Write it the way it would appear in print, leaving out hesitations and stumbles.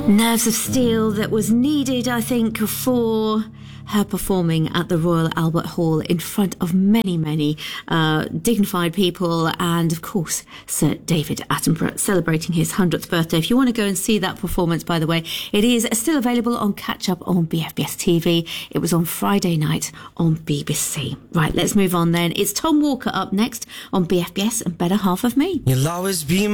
Nerves of steel that was needed, I think, for her performing at the Royal Albert Hall in front of many dignified people, and of course Sir David Attenborough celebrating his 100th birthday. If you want to go and see that performance, by the way, it is still available on catch up on BFBS TV. It was on Friday night on BBC. Right, let's move on then. It's Tom Walker up next on BFBS and Better Half of Me. You'll always be